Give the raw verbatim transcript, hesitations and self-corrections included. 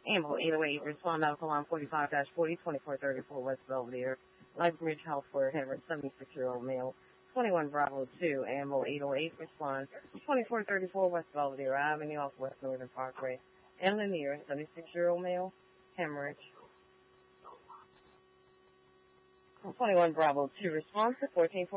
Amble eight oh eight, respond medical line forty-five forty, twenty-four thirty-four West Belvedere. Lifebridge Health for Henry, seventy-six-year-old male. twenty-one Bravo two, Amble eight oh eight, respond twenty-four thirty-four West Belvedere Avenue off West Northern Parkway. And Lanier, seventy-six-year-old male, hemorrhage. twenty-one Bravo two, response to fourteen